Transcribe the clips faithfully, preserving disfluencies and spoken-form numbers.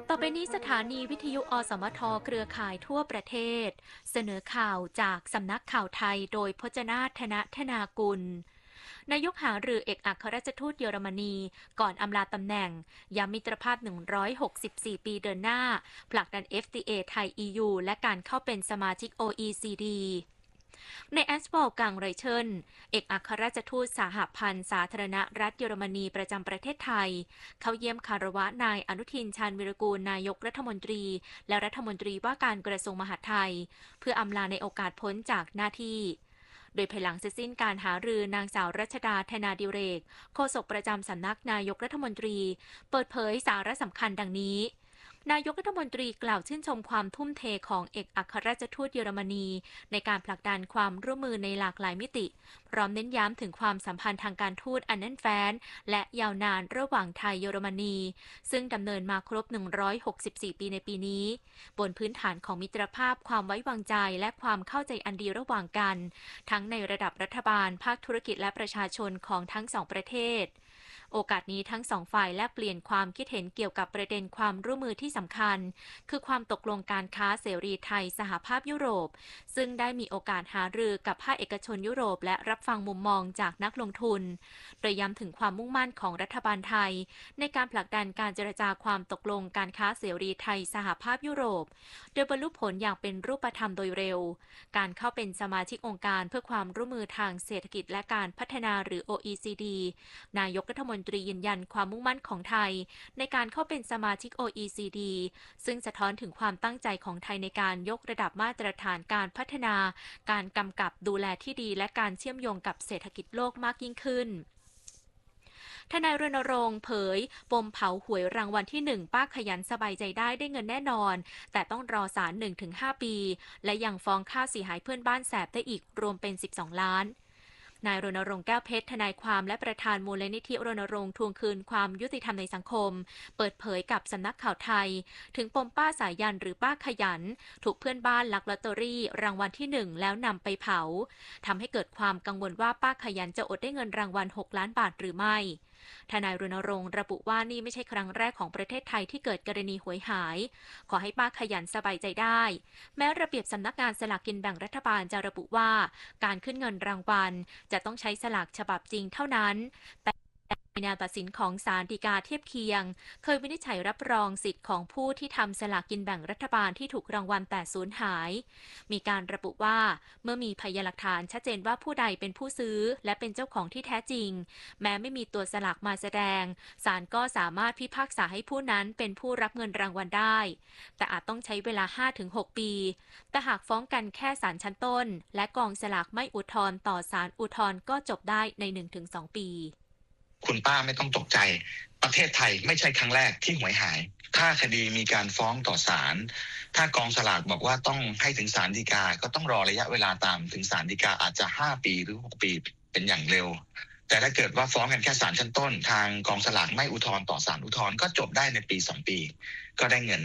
ต่อไปนี้สถานีวิทยุอสมทเครือข่ายทั่วประเทศเสนอข่าวจากสำนักข่าวไทยโดยพจนาถ ธนธนากุลนายกหารือเอกอัครราชทูตเยอรมนีก่อนอำลาตำแหน่งย้ำมิตรภาพหนึ่งร้อยหกสิบสี่ปีเดินหน้าผลักดัน เอฟ ที เอ ไทย อี ยู และการเข้าเป็นสมาชิก โอ อี ซี ดี ในแอสบอลกังไรเชิลเอกอัครราชทูตสหพันธ์สาธารณรัฐเยอรมนีประจำประเทศไทยเข้าเยี่ยมคารวะนายอนุทินชาญวิรากูลนายกรัฐมนตรีและรัฐมนตรีว่าการกระทรวงมหาดไทยเพื่ออำลาในโอกาสพ้นจากหน้าที่โดยภายหลังเสร็จสิ้นการหารือนางสาวรัชดาธนาดิเรกโฆษกประจำสำนักนายกรัฐมนตรีเปิดเผยสาระสำคัญดังนี้นายกรัฐมนตรีกล่าวชื่นชมความทุ่มเทของเอกอัครราชทูตเยอรมนีในการผลักดันความร่วมมือในหลากหลายมิติพร้อมเน้นย้ำถึงความสัมพันธ์ทางการทูตอันแน่นแฟ้นและยาวนานระหว่างไทยเยอรมนีซึ่งดำเนินมาครบหนึ่งร้อยหกสิบสี่ปีในปีนี้บนพื้นฐานของมิตรภาพความไว้วางใจและความเข้าใจอันดีระหว่างกันทั้งในระดับรัฐบาลภาคธุรกิจและประชาชนของทั้งสองประเทศโอกาสนี้ทั้งสองฝ่ายแลกเปลี่ยนความคิดเห็นเกี่ยวกับประเด็นความร่วมมือที่สำคัญคือความตกลงการค้าเสรีไทยสหภาพยุโรปซึ่งได้มีโอกาสหารือกับภาคเอกชนยุโรปและรับฟังมุมมองจากนักลงทุนโดยย้ำถึงความมุ่งมั่นของรัฐบาลไทยในการผลักดันการเจรจาความตกลงการค้าเสรีไทยสหภาพยุโรปโดยบรรลุผลอย่างเป็นรูปธรรมโดยเร็วการเข้าเป็นสมาชิกองค์การเพื่อความร่วมมือทางเศรษฐกิจและการพัฒนาหรือ โอ อี ซี ดี นายกรัฐมนตรียืนยันความมุ่งมั่นของไทยในการเข้าเป็นสมาชิก โอ อี ซี ดี ซึ่งสะท้อนถึงความตั้งใจของไทยในการยกระดับมาตรฐานการพัฒนาการกำกับดูแลที่ดีและการเชื่อมโยงกับเศรษฐกิจโลกมากยิ่งขึ้นทนายรณรงค์เผยปมเผาหวยรางวัลที่หนึ่งป้าขยันสบายใจได้ได้เงินแน่นอนแต่ต้องรอศาล หนึ่งถึงห้า ปีและยังฟ้องค่าเสียหายเพื่อนบ้านแสบได้อีกรวมเป็นสิบสองล้านนายรณรงค์แก้วเพชรทนายความและประธานมูลนิธิรณรงค์ทวงคืนความยุติธรรมในสังคมเปิดเผยกับสำนักข่าวไทยถึงปมป้าสายันหรือป้าขยันถูกเพื่อนบ้านลักลอตเตอรี่รางวัลที่หนึ่งแล้วนำไปเผาทำให้เกิดความกังวลว่าป้าขยันจะอดได้เงินรางวัลหกล้านบาทหรือไม่ทนายรณรงค์ระบุว่านี่ไม่ใช่ครั้งแรกของประเทศไทยที่เกิดกรณีหวยหายขอให้ป้าขยันสบายใจได้แม้ระเบียบสำนักงานสลากกินแบ่งรัฐบาลจะระบุว่าการขึ้นเงินรางวัลจะต้องใช้สลากฉบับจริงเท่านั้นแต่ในแนวตัดสินของศาลฎีกาเทียบเคียงเคยวินิจฉัยรับรองสิทธิ์ของผู้ที่ทำสลากกินแบ่งรัฐบาลที่ถูกรางวัลแต่สูญหายมีการระบุว่าเมื่อมีพยานหลักฐานชัดเจนว่าผู้ใดเป็นผู้ซื้อและเป็นเจ้าของที่แท้จริงแม้ไม่มีตัวสลากมาแสดงศาลก็สามารถพิพากษาให้ผู้นั้นเป็นผู้รับเงินรางวัลได้แต่อาจต้องใช้เวลา ห้าถึงหก ปีแต่หากฟ้องกันแค่ศาลชั้นต้นและกองสลากไม่อุทธรณ์ต่อศาลอุทธรณ์ก็จบได้ใน หนึ่งถึงสอง ปีคุณป้าไม่ต้องตกใจประเทศไทยไม่ใช่ครั้งแรกที่หวยหายถ้าคดีมีการฟ้องต่อศาลถ้ากองสลากบอกว่าต้องให้ถึงศาลฎีกาก็ต้องรอระยะเวลาตามถึงศาลฎีกาอาจจะห้าปีหรือหกปีเป็นอย่างเร็วแต่ถ้าเกิดว่าฟ้องกันแค่ศาลชั้นต้นทางกองสลากไม่อุทธรณ์ต่อศาลอุทธรณ์ก็จบได้ในปีสองปีก็ได้เงิน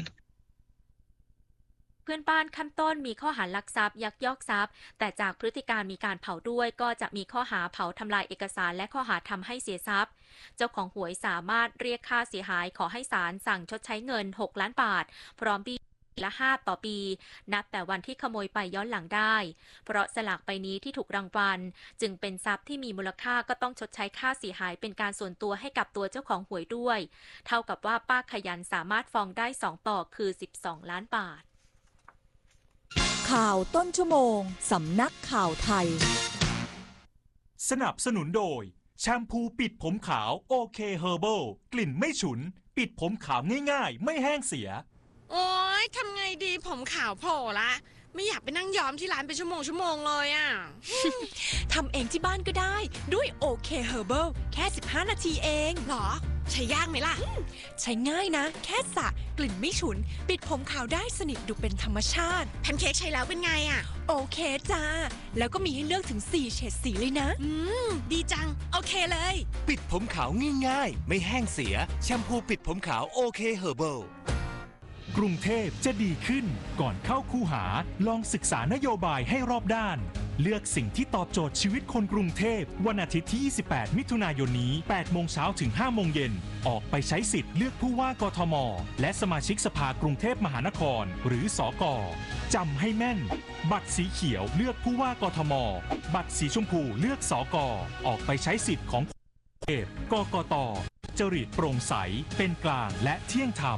เพื่อนบ้านขั้นต้นมีข้อหาลักทรัพย์ยักยอกทรัพย์แต่จากพฤติการมีการเผาด้วยก็จะมีข้อหาเผาทำลายเอกสารและข้อหาทำให้เสียทรัพย์เจ้าของหวยสามารถเรียกค่าเสียหายขอให้ศาลสั่งชดใช้เงินหกล้านบาทพร้อมเบี้ยละห้าต่อปีนับแต่วันที่ขโมยไปย้อนหลังได้เพราะสลากใบนี้ที่ถูกรางวัลจึงเป็นทรัพย์ที่มีมูลค่าก็ต้องชดใช้ค่าเสียหายเป็นการส่วนตัวให้กับตัวเจ้าของหวยด้วยเท่ากับว่าป้าขยันสามารถฟ้องได้สองต่อคือสิบสองล้านบาทข่าวต้นชั่วโมงสำนักข่าวไทยสนับสนุนโดยแชมพูปิดผมขาวโอเคเฮอร์เบิลกลิ่นไม่ฉุนปิดผมขาวง่ายๆไม่แห้งเสียโอ๊ยทำไงดีผมขาวโผล่ละไม่อยากไปนั่งย้อมที่ร้านเป็นชั่วโมงชั่วโมงเลยอ่ะทำเองที่บ้านก็ได้ด้วยโอเคเฮอร์เบิลแค่สิบห้านาทีเองหรอใช้ยากไหมล่ะใช้ง่ายนะแค่สระกลิ่นไม่ฉุนปิดผมขาวได้สนิทดูเป็นธรรมชาติแพนเค้กใช้แล้วเป็นไงอ่ะโอเคจ้าแล้วก็มีให้เลือกถึงสี่เฉดสีเลยนะอืมดีจังโอเคเลยปิดผมขาวง่ายๆไม่แห้งเสียแชมพูปิดผมขาวโอเคเฮอร์เบิลกรุงเทพจะดีขึ้นก่อนเข้าคูหาลองศึกษานโยบายให้รอบด้านเลือกสิ่งที่ตอบโจทย์ชีวิตคนกรุงเทพวันอาทิตย์ที่ยี่สิบแปดมิถุนายนนี้แปดโมงเช้าถึงห้าโมงเย็นออกไปใช้สิทธิ์เลือกผู้ว่ากทมและสมาชิกสภากรุงเทพมหานครหรือสก.จำให้แม่นบัตรสีเขียวเลือกผู้ว่ากทมบัตรสีชมพูเลือกสก.ออกไปใช้สิทธิ์ของเทพกกต.จริตโปร่งใสเป็นกลางและเที่ยงธรรม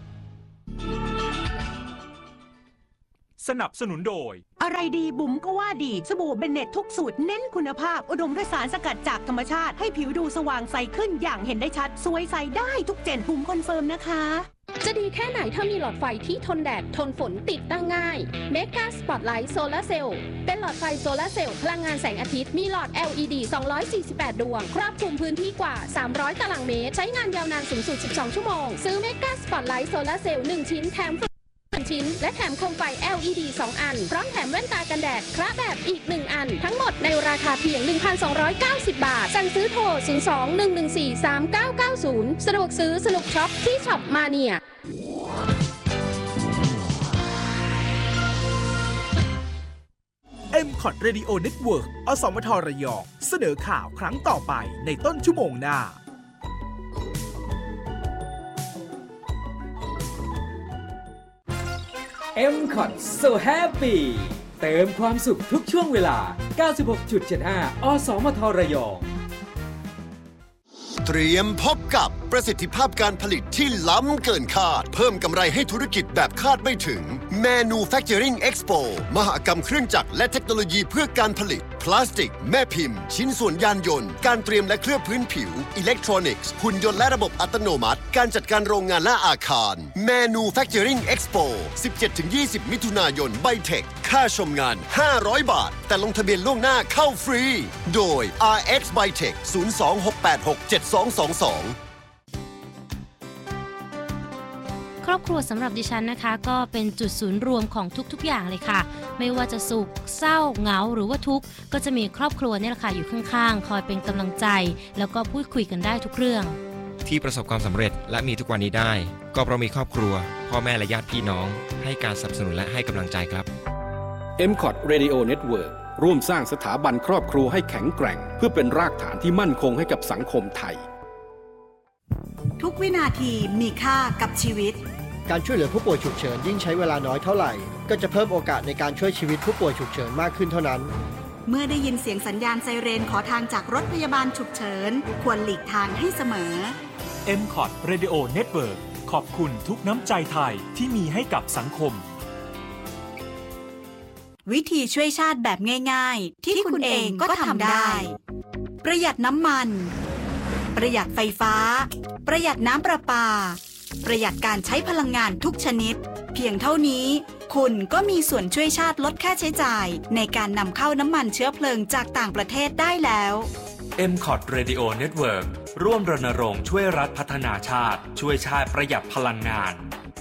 สนับสนุนโดยอะไรดีบุ๋มก็ว่าดีสบู่เบนเน็ตทุกสูตรเน้นคุณภาพอุดมด้วยสารสกัดจากธรรมชาติให้ผิวดูสว่างใสขึ้นอย่างเห็นได้ชัดสวยใสได้ทุกเจนบุ๋มคอนเฟิร์มนะคะจะดีแค่ไหนถ้ามีหลอดไฟที่ทนแดดทนฝนติดตั้งง่าย Mega Spotlight Solar Cell เป็นหลอดไฟโซลาร์เซลล์พลังงานแสงอาทิตย์มีหลอด แอล อี ดี สองร้อยสี่สิบแปด ดวงครอบคลุมพื้นที่กว่าสามร้อยตารางเมตรใช้งานยาวนานสูงสุดสิบสองชั่วโมงซื้อ Mega Spotlight Solar Cell หนึ่งชิ้นแถมชิ้นและแถมโคมไฟ แอล อี ดี สอง อันพร้อมแถมแว่นตากันแดดคระแบบอีกหนึ่งอันทั้งหมดในราคาเพียง หนึ่งพันสองร้อยเก้าสิบ บาทสั่งซื้อโทรศูนย์ สอง หนึ่ง หนึ่ง สี่ สาม เก้า เก้า ศูนย์สะดวกซื้อสนุกช็อปที่ช็อปมาเนียเอ็ม คอท Radio Network อสมทระยองเสนอข่าวครั้งต่อไปในต้นชั่วโมงหน้าเอ็ม คอท So Happy เติมความสุขทุกช่วงเวลา เก้าสิบหกจุดเจ็ดห้า อสมทระยองเตรียมพบกับประสิทธิภาพการผลิตที่ล้ำเกินคาดเพิ่มกำไรให้ธุรกิจแบบคาดไม่ถึง Manufacturing Expo มหกรรมเครื่องจักรและเทคโนโลยีเพื่อการผลิตพลาสติกแม่พิมพ์ชิ้นส่วนยานยนต์การเตรียมและเคลือบพื้นผิวอิเล็กทรอนิกส์หุ่นยนต์และระบบอัตโนมัติการจัดการโรงงานและอาคาร Manufacturing Expo สิบเจ็ดถึงยี่สิบ มิถุนายนไบเทคค่าชมงานห้าร้อยบาทแต่ลงทะเบียนล่วงหน้าเข้าฟรีโดย อาร์ เอ็กซ์ Bytech ศูนย์ สอง หก แปด หก เจ็ด สอง สอง สองครอบครัวสำหรับดิฉันนะคะก็เป็นจุดศูนย์รวมของทุกๆอย่างเลยค่ะไม่ว่าจะสุขเศร้าเหงาหรือว่าทุกข์ก็จะมีครอบครัวนี่แหละค่ะอยู่ข้างๆคอยเป็นกำลังใจแล้วก็พูดคุยกันได้ทุกเรื่องที่ประสบความสำเร็จและมีทุกวันนี้ได้ก็เพราะมีครอบครัวพ่อแม่และญาติพี่น้องให้การสนับสนุนและให้กำลังใจครับเอ็ม คอท Radio Network ร่วมสร้างสถาบันครอบครัวให้แข็งแกร่งเพื่อเป็นรากฐานที่มั่นคงให้กับสังคมไทยทุกวินาทีมีค่ากับชีวิตการช่วยเหลือผู้ป่วยฉุกเฉินยิ่งใช้เวลาน้อยเท่าไหร่ก็จะเพิ่มโอกาสในการช่วยชีวิตผู้ป่วยฉุกเฉินมากขึ้นเท่านั้นเมื่อได้ยินเสียงสัญญาณไซเรนขอทางจากรถพยาบาลฉุกเฉินควรหลีกทางให้เสมอเอ็ม คอท Radio Network ขอบคุณทุกน้ำใจไทยที่มีให้กับสังคมวิธีช่วยชาติแบบง่ายๆที่คุณเองก็ทำได้ประหยัดน้ำมันประหยัดไฟฟ้าประหยัดน้ำประปาประหยัดการใช้พลังงานทุกชนิดเพียงเท่านี้คุณก็มีส่วนช่วยชาติลดค่าใช้จ่ายในการนำเข้าน้ำมันเชื้อเพลิงจากต่างประเทศได้แล้วเอ็ม คอท Radio Network ร่วมรณรงค์ช่วยรัฐพัฒนาชาติช่วยชาติประหยัดพลังงาน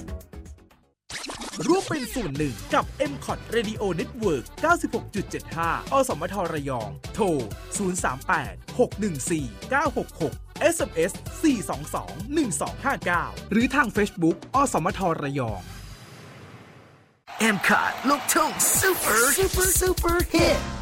ร่วมเป็นส่วนหนึ่งกับ เอ็ม คอท Radio Network เก้าสิบหกจุดเจ็ดห้า อสมทระยองโทรศูนย์ สาม แปด หก หนึ่ง สี่ เก้า หก หก เอส เอ็ม เอส สี่ สอง สอง หนึ่ง สอง ห้า เก้า หรือทาง Facebook อสมทระยอง เอ็ม คอท ลูกทุ่ง Super Super Super Hit